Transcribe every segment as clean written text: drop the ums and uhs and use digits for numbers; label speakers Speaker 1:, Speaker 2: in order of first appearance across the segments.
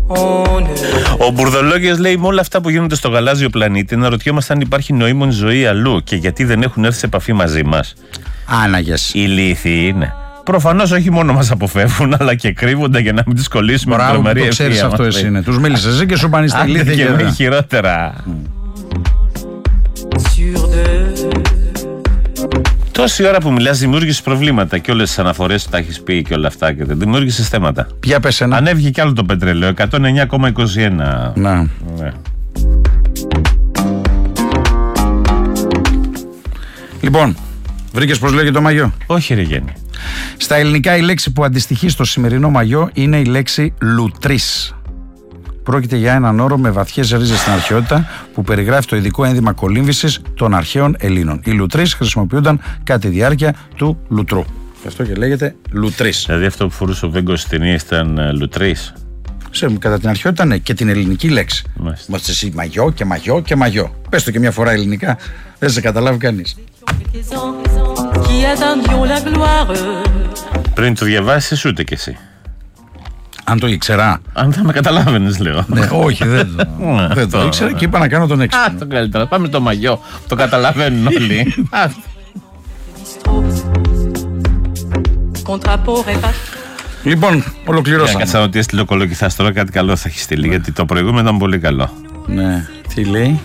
Speaker 1: Ο Μπουρδολόγιος λέει: με όλα αυτά που γίνονται στο γαλάζιο πλανήτη, να ρωτιόμαστε αν υπάρχει νοήμων ζωή αλλού και γιατί δεν έχουν έρθει σε επαφή μαζί μας.
Speaker 2: Άναγες.
Speaker 1: Ηλίθιοι είναι. Προφανώς όχι μόνο μας αποφεύγουν, αλλά και κρύβονται για να μην τους κολλήσουμε
Speaker 2: την
Speaker 1: τρομερή ευθεία.
Speaker 2: Το ξέρεις αυτό εσύ είναι. Τους μίλησες εσύ και σου πάνε στα ηλίθια.
Speaker 1: Και με χειρότερα. Τόση ώρα που μιλάς δημιούργησες προβλήματα και όλες τις αναφορές που τα έχεις πει και όλα αυτά και δεν δημιούργησες θέματα.
Speaker 2: Ποια πες ένα.
Speaker 1: Ανέβηκε κι άλλο το πετρέλαιο, 109,21.
Speaker 2: Να.
Speaker 1: Ναι.
Speaker 2: Λοιπόν, βρήκες πώς λέγεται το μαγιό?
Speaker 1: Όχι ρε Γέννη.
Speaker 2: Στα ελληνικά η λέξη που αντιστοιχεί στο σημερινό μαγιό είναι η λέξη λουτρής. Πρόκειται για έναν όρο με βαθιές ρίζες στην αρχαιότητα που περιγράφει το ειδικό ένδυμα κολύμβησης των αρχαίων Ελλήνων. Οι λουτρείς χρησιμοποιούνταν κατά τη διάρκεια του λουτρού. Γι' αυτό και λέγεται λουτρής.
Speaker 1: Δηλαδή αυτό που φορούσε ο Βέγκος στην ταινία ήταν λουτρής.
Speaker 2: Ξέρουμε, κατά την αρχαιότητα ναι, και την ελληνική λέξη. Μας εσύ μαγιό και μαγιό και μαγιό. Πες το και μια φορά ελληνικά, δεν σε καταλάβει κανείς.
Speaker 1: Πριν το διαβάσεις ούτε κι εσύ.
Speaker 2: Αν το ήξερα.
Speaker 1: Αν θα με καταλάβαινες, λέω.
Speaker 2: Ναι, όχι, δεν το ήξερα και είπα να κάνω τον έξυπνο.
Speaker 1: Το καλύτερο. Πάμε στο μαγιό. Το καταλαβαίνουν όλοι.
Speaker 2: Λοιπόν, ολοκληρώσαμε.
Speaker 1: Κάτσα ότι έστειλε ο Κολοκυθάς τώρα κάτι καλό θα έχει στείλει. Γιατί το προηγούμενο ήταν πολύ καλό.
Speaker 2: Ναι, τι λέει.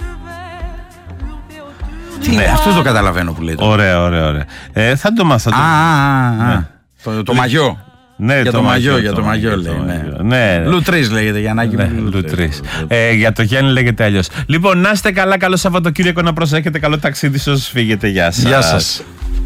Speaker 1: Ναι,
Speaker 2: αυτό το καταλαβαίνω που λέει.
Speaker 1: Ωραία. Θα το μάθω.
Speaker 2: Το μαγιό.
Speaker 1: Ναι,
Speaker 2: για το μαγιό λέει.
Speaker 1: Ναι.
Speaker 2: Λουτρής λέγεται για να γίνει.
Speaker 1: Λουτρής. Για το Γιάννη λέγεται αλλιώς. Λοιπόν, να είστε καλά, καλό Σαββατοκύριακο, να προσέχετε, καλό ταξίδι σε όσους φύγετε. Γεια σας.
Speaker 2: Γεια σας.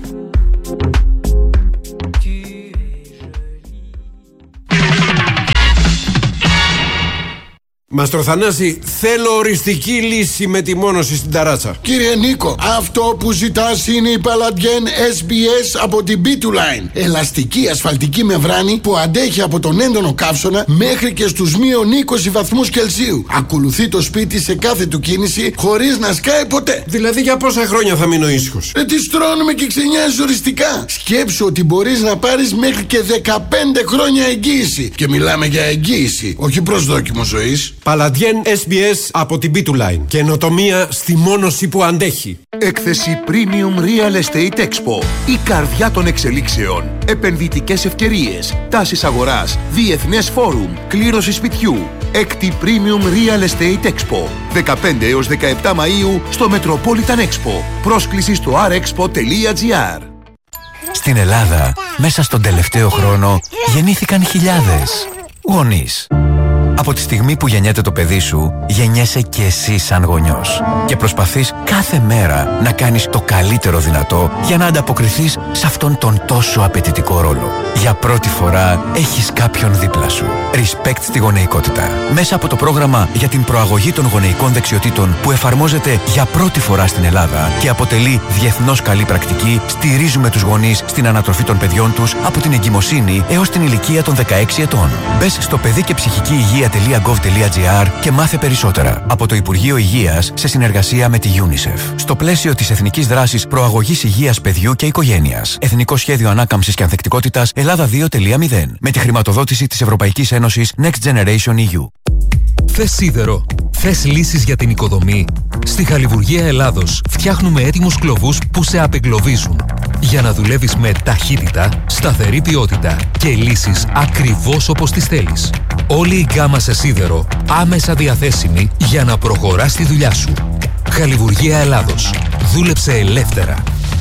Speaker 3: Μαστροθανάση, θέλω οριστική λύση με τη μόνωση στην ταράτσα.
Speaker 4: Κύριε Νίκο, αυτό που ζητάς είναι η Παλαντιέν SBS από την B2Line. Ελαστική ασφαλτική μεμβράνη που αντέχει από τον έντονο καύσωνα μέχρι και στους μείον 20 βαθμούς Κελσίου. Ακολουθεί το σπίτι σε κάθε του κίνηση χωρίς να σκάει ποτέ.
Speaker 3: Δηλαδή για πόσα χρόνια θα μείνω ήσυχος?
Speaker 4: Τη στρώνουμε και ξενιάζεις οριστικά. Σκέψου ότι μπορείς να πάρεις μέχρι και 15 χρόνια εγγύηση. Και μιλάμε για εγγύηση, όχι προσδόκιμο ζωής.
Speaker 3: Παλαντιέν SBS από την B2Line. Καινοτομία στη μόνωση που αντέχει.
Speaker 5: Έκθεση Premium Real Estate Expo. Η καρδιά των εξελίξεων. Επενδυτικές ευκαιρίες. Τάσεις αγοράς. Διεθνές φόρουμ. Κλήρωση σπιτιού. Έκτη Premium Real Estate Expo. 15 έως 17 Μαΐου στο Metropolitan Expo. Πρόσκληση στο rexpo.gr.
Speaker 6: Στην Ελλάδα, μέσα στον τελευταίο χρόνο, γεννήθηκαν χιλιάδες γονείς. Από τη στιγμή που γεννιέται το παιδί σου, γεννιέσαι και εσύ σαν γονιός. Και προσπαθείς κάθε μέρα να κάνεις το καλύτερο δυνατό για να ανταποκριθείς σε αυτόν τον τόσο απαιτητικό ρόλο. Για πρώτη φορά έχεις κάποιον δίπλα σου. Respect στη γονεϊκότητα. Μέσα από το πρόγραμμα για την προαγωγή των γονεϊκών δεξιοτήτων που εφαρμόζεται για πρώτη φορά στην Ελλάδα και αποτελεί διεθνώς καλή πρακτική, στηρίζουμε τους γονείς στην ανατροφή των παιδιών τους από την εγκυμοσύνη έως την ηλικία των 16 ετών. Μπες στο παιδί και ψυχική υγεία.gov.gr και μάθε περισσότερα από το Υπουργείο Υγείας σε συνεργασία με τη UNICEF. Στο πλαίσιο της Εθνικής Δράσης Προαγωγής Υγείας Παιδιού και Οικογένειας. Εθνικό Σχέδιο Ανάκαμψης και Ανθεκτικότητας Ελλάδα 2.0 με τη χρηματοδότηση της Ευρωπαϊκής Ένωσης Next Generation EU.
Speaker 7: Θες σίδερο? Θες λύσεις για την οικοδομή? Στη Χαλιβουργία Ελλάδος φτιάχνουμε έτοιμους κλωβούς που σε απεγκλωβίζουν. Για να δουλεύεις με ταχύτητα, σταθερή ποιότητα και λύσεις ακριβώς όπως τις θέλεις. Όλη η γκάμα σε σίδερο άμεσα διαθέσιμη για να προχωράς τη δουλειά σου. Χαλιβουργία Ελλάδος. Δούλεψε ελεύθερα.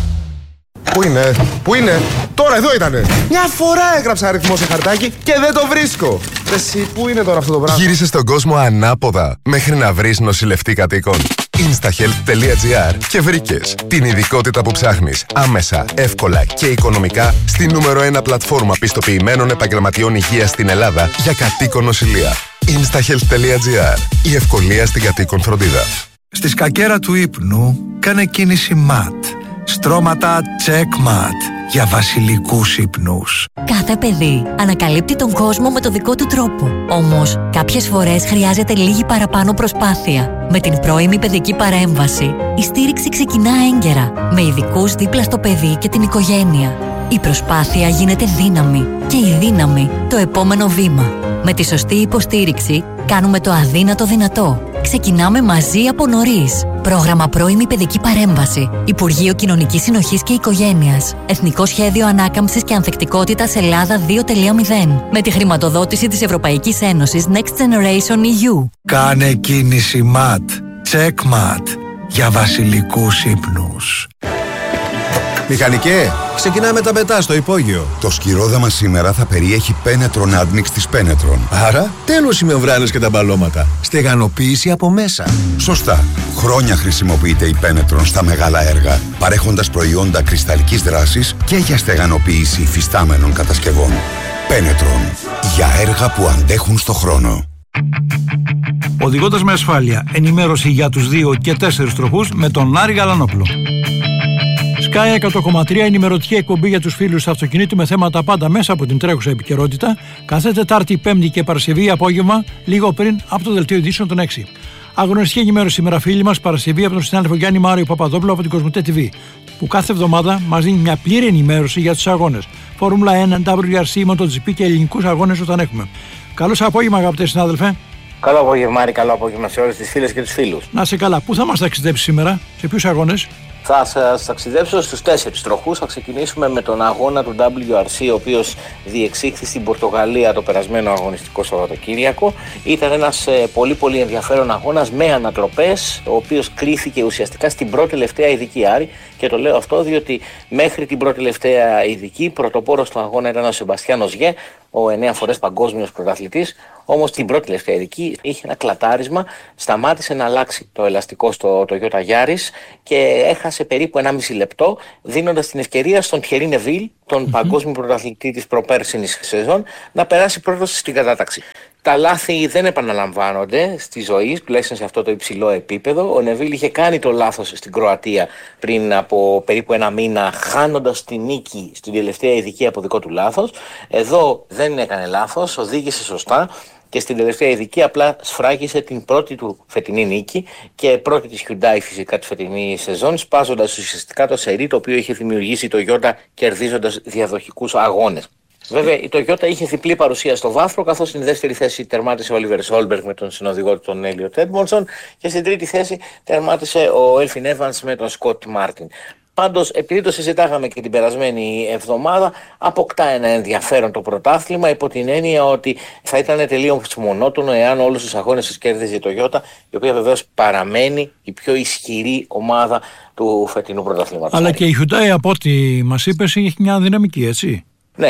Speaker 8: Πού είναι, τώρα εδώ ήτανε. Μια φορά έγραψα αριθμό σε χαρτάκι και δεν το βρίσκω. Εσύ, πού είναι τώρα αυτό το πράγμα?
Speaker 9: Γύρισες στον κόσμο ανάποδα μέχρι να βρεις νοσηλευτή κατοίκων. Instahealth.gr και βρήκες την ειδικότητα που ψάχνεις άμεσα, εύκολα και οικονομικά στη νούμερο 1 πλατφόρμα πιστοποιημένων επαγγελματιών υγείας στην Ελλάδα για κατοίκον νοσηλεία. Instahealth.gr. Η ευκολία στην κατοίκον φροντίδα.
Speaker 10: Στη σκακέρα του ύπνου κάνε κίνηση MAT. Στρώματα checkmate για βασιλικούς ύπνους.
Speaker 11: Κάθε παιδί ανακαλύπτει τον κόσμο με το δικό του τρόπο. Όμως, κάποιες φορές χρειάζεται λίγη παραπάνω προσπάθεια. Με την πρώιμη παιδική παρέμβαση, η στήριξη ξεκινά έγκαιρα, με ειδικούς δίπλα στο παιδί και την οικογένεια. Η προσπάθεια γίνεται δύναμη και η δύναμη το επόμενο βήμα. Με τη σωστή υποστήριξη κάνουμε το αδύνατο δυνατό. Ξεκινάμε μαζί από νωρίς. Πρόγραμμα πρώιμη παιδική παρέμβαση. Υπουργείο Κοινωνικής Συνοχής και Οικογένειας. Εθνικό Σχέδιο Ανάκαμψης και Ανθεκτικότητας Ελλάδα 2.0. Με τη χρηματοδότηση της Ευρωπαϊκής Ένωσης Next Generation EU.
Speaker 10: Κάνε κίνηση MAT. Checkmat. Για βασιλικούς ύπνους.
Speaker 12: Μηχανικέ, ξεκινάμε τα πετά στο υπόγειο.
Speaker 13: Το σκυρόδεμα σήμερα θα περιέχει Penetron Admix της Penetron.
Speaker 12: Άρα, τέλος οι μεμβράνες και τα μπαλώματα. Στεγανοποίηση από μέσα.
Speaker 13: Σωστά. Χρόνια χρησιμοποιείται η Penetron στα μεγάλα έργα, παρέχοντας προϊόντα κρυσταλλικής δράσης και για στεγανοποίηση υφιστάμενων κατασκευών. Penetron. Για έργα που αντέχουν στο χρόνο.
Speaker 2: Οδηγώντας με ασφάλεια. Ενημέρωση για τους 2 και 4 τροχούς με τον Άρη Γαλανόπουλο. Sky 100,3 ενημερωτική εκπομπή για τους φίλους του αυτοκινήτου με θέματα πάντα μέσα από την τρέχουσα επικαιρότητα. Κάθε Τετάρτη, Πέμπτη και Παρασκευή απόγευμα, λίγο πριν από το δελτίο ειδήσεων των 6. Αγωνιστική ενημέρωση σήμερα, φίλοι μας, Παρασκευή από τον συνάδελφο Γιάννη Μάριο Παπαδόπουλο από την Κοσμοτέ TV, που κάθε εβδομάδα μας δίνει μια πλήρη ενημέρωση για τους αγώνες. Φόρμουλα 1, WRC, MotoGP και ελληνικούς αγώνες όταν έχουμε. Καλό απόγευμα, αγαπητέ συνάδελφε.
Speaker 14: Καλό απόγευμα, Άρη, καλό απόγευμα σε όλες τις φίλες και τους φίλους.
Speaker 2: Να είσαι καλά. Πού θα μας ταξιδέψει σήμερα, σε ποιους αγώνες?
Speaker 14: Θα σας ταξιδέψω στους 4 τροχούς. Θα ξεκινήσουμε με τον αγώνα του WRC, ο οποίος διεξήχθη στην Πορτογαλία το περασμένο αγωνιστικό Σαββατοκύριακο. Ήταν ένας πολύ ενδιαφέρον αγώνας με ανατροπές, ο οποίος κρίθηκε ουσιαστικά στην πρώτη τελευταία ειδική, Άρη. Και το λέω αυτό διότι μέχρι την πρώτη τελευταία ειδική πρωτοπόρος του αγώνα ήταν ο Σεμπαστιάν Οζιέ, ο 9 φορές παγκόσμιος πρωταθλητής. Όμως την πρώτη τελευταία ειδική είχε ένα κλατάρισμα, σταμάτησε να αλλάξει το ελαστικό στο Toyota Yaris και έχασε περίπου 1,5 λεπτό, δίνοντας την ευκαιρία στον Thierry Neuville, τον παγκόσμιο πρωταθλητή της προπέρσινης σεζόν, να περάσει πρώτος στην κατάταξη. Τα λάθη δεν επαναλαμβάνονται στη ζωή, τουλάχιστον σε αυτό το υψηλό επίπεδο. Ο Νεβίλ είχε κάνει το λάθος στην Κροατία πριν από περίπου 1 μήνα, χάνοντας τη νίκη στην τελευταία ειδική από δικό του λάθος. Εδώ δεν έκανε λάθος, οδήγησε σωστά και στην τελευταία ειδική απλά σφράγισε την πρώτη του φετινή νίκη και πρώτη της Hyundai φυσικά τη φετινή σεζόν, σπάζοντας ουσιαστικά το σερί το οποίο είχε δημιουργήσει το Toyota κερδίζοντας διαδοχικούς αγώνες. Βέβαια, η Toyota είχε διπλή παρουσία στο βάθρο, καθώς στην δεύτερη θέση τερμάτισε ο Oliver Solberg με τον συνοδηγό του τον Elliot Edmondson και στην τρίτη θέση τερμάτισε ο Elfyn Evans με τον Scott Martin. Πάντως, επειδή το συζητάγαμε και την περασμένη εβδομάδα, αποκτά ένα ενδιαφέρον το πρωτάθλημα υπό την έννοια ότι θα ήταν τελείως μονότονο εάν όλους τους αγώνες τους κέρδιζε η Toyota, η οποία βεβαίως παραμένει η πιο ισχυρή ομάδα του φετινού πρωταθλήματος.
Speaker 2: Αλλά και η Hyundai, από ό,τι μας είπες, έχει μια δυναμική, έτσι.
Speaker 14: Ναι,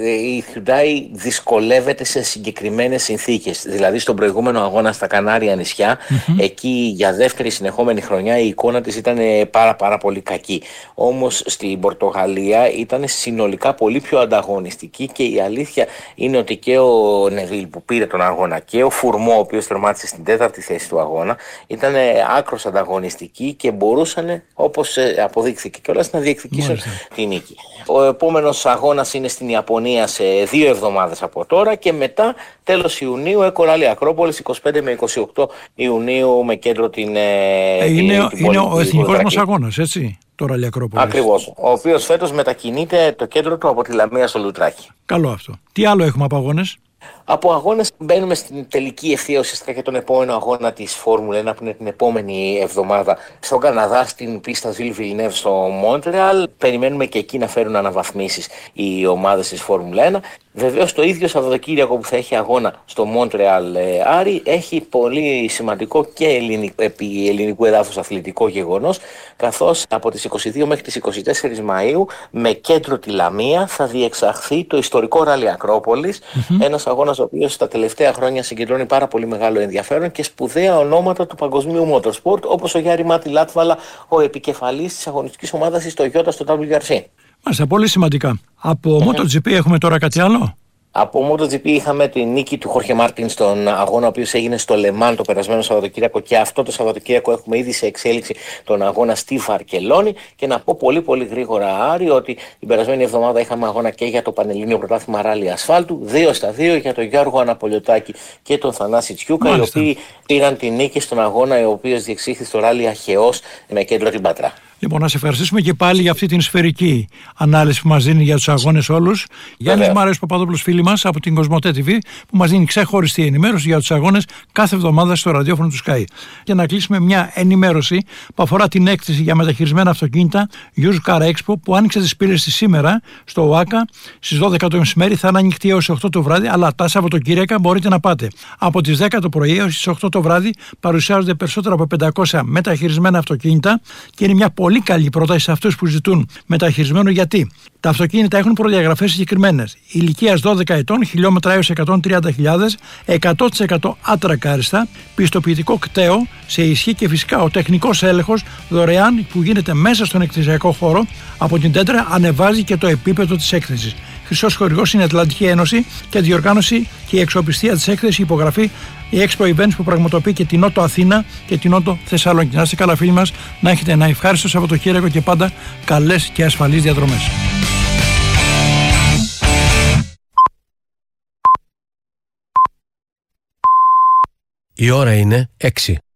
Speaker 14: η Hyundai δυσκολεύεται σε συγκεκριμένες συνθήκες. Δηλαδή στον προηγούμενο αγώνα στα Κανάρια νησιά, εκεί για δεύτερη συνεχόμενη χρονιά η εικόνα της ήταν πάρα πολύ κακή. Όμως στην Πορτογαλία ήταν συνολικά πολύ πιο ανταγωνιστική και η αλήθεια είναι ότι και ο Νεβίλ που πήρε τον αγώνα και ο Φουρμό, ο οποίος τερμάτισε στην 4η θέση του αγώνα, ήταν άκρως ανταγωνιστικοί και μπορούσαν, όπως αποδείχθηκε κιόλας, να διεκδικήσουν τη νίκη. Ο επόμενος αγώνας είναι στην Ιαπωνία σε 2 εβδομάδες από τώρα και μετά τέλος Ιουνίου Rally Ακρόπολης 25 με 28 Ιουνίου με κέντρο την
Speaker 2: είναι ο εθνικός μας αγώνας, έτσι, το Rally Ακρόπολης.
Speaker 14: Ακριβώς, ο οποίος φέτος μετακινείται το κέντρο του από τη Λαμία στο Λουτράκι.
Speaker 2: Καλό αυτό. Τι άλλο έχουμε από αγώνες?
Speaker 14: Από αγώνες μπαίνουμε στην τελική ευθεία ουσιαστικά και τον επόμενο αγώνα της Φόρμουλα 1 που είναι την επόμενη εβδομάδα στον Καναδά, στην πίστα Ville Villeneuve στο Μόντρεαλ. Περιμένουμε και εκεί να φέρουν αναβαθμίσεις οι ομάδες της Φόρμουλα 1. Βεβαίως το ίδιο Σαββατοκύριακο που θα έχει αγώνα στο Μόντρεαλ, Άρη, έχει πολύ σημαντικό και επί ελληνικού εδάφους αθλητικό γεγονός, καθώς από τις 22 μέχρι τις 24 Μαΐου με κέντρο τη Λαμία θα διεξαχθεί το ιστορικό Rally Ακρόπολης, ένας αγώνας ο οποίος τα τελευταία χρόνια συγκεντρώνει πάρα πολύ μεγάλο ενδιαφέρον και σπουδαία ονόματα του παγκοσμίου motorsport, όπως ο Γιάρη Μάτι Λάτβαλα, ο επικεφαλής της αγωνιστικής ομάδας της Toyota στο WRC.
Speaker 2: Μάλιστα, πολύ σημαντικά. Από MotoGP έχουμε τώρα κάτι άλλο?
Speaker 14: Από MotoGP είχαμε τη νίκη του Χόρχε Μάρτιν στον αγώνα ο οποίος έγινε στο Λεμάν το περασμένο Σαββατοκύριακο και αυτό το Σαββατοκύριακο έχουμε ήδη σε εξέλιξη τον αγώνα στη Βαρκελόνη. Και να πω πολύ γρήγορα, Άρη, ότι την περασμένη εβδομάδα είχαμε αγώνα και για το Πανελλήνιο Πρωτάθλημα Ράλι Ασφάλτου, 2-2 για τον Γιώργο Αναπολιωτάκη και τον Θανάση Τσιούκα, οι οποίοι πήραν τη νίκη στον αγώνα ο οποίος διεξήχθη στο Ράλι Αχαιός με κέντρο την Πατρά.
Speaker 15: Λοιπόν, να σε ευχαριστήσουμε και πάλι για αυτή την σφαιρική ανάλυση που μας δίνει για τους αγώνες όλους. Γιάννης Μάριος Παπαδόπουλος, φίλοι μας από την Κοσμοτέ TV, που μας δίνει ξεχωριστή ενημέρωση για τους αγώνες κάθε εβδομάδα στο ραδιόφωνο του Sky. Και να κλείσουμε μια ενημέρωση που αφορά την έκθεση για μεταχειρισμένα αυτοκίνητα Used Car Expo, που άνοιξε τις πύλες της σήμερα στο ΟΑΚΑ στις 12 το μεσημέρι. Θα είναι ανοιχτή έως 8 το βράδυ, αλλά τα Σαββατοκύριακα μπορείτε να πάτε. Από τις 10 το πρωί έως τις 8 το βράδυ παρουσιάζονται περισσότερα από 500 μεταχειρισμένα αυτοκίνητα και είναι μια πολύ καλή πρόταση σε αυτούς που ζητούν μεταχειρισμένο, γιατί τα αυτοκίνητα έχουν προδιαγραφές συγκεκριμένες. Ηλικίας 12 ετών, χιλιόμετρα έως 130.000, 100% άτρακάριστα, πιστοποιητικό κταίο σε ισχύ και φυσικά ο τεχνικός έλεγχος δωρεάν που γίνεται μέσα στον εκθεσιακό χώρο από την Τέντρα ανεβάζει και το επίπεδο της έκθεσης. Χρυσός χορηγός είναι η Ατλαντική Ένωση και διοργάνωση και η εξοπιστία της έκθεσης υπογραφή η Expo Events που πραγματοποιεί και την Νότο Αθήνα και την Νότο Θεσσαλονίκη. Να είστε καλά, φίλοι μας, να έχετε ένα ευχάριστο Σαββατοκύριακο και πάντα καλές και ασφαλείς διαδρομές.
Speaker 16: Η ώρα είναι 6.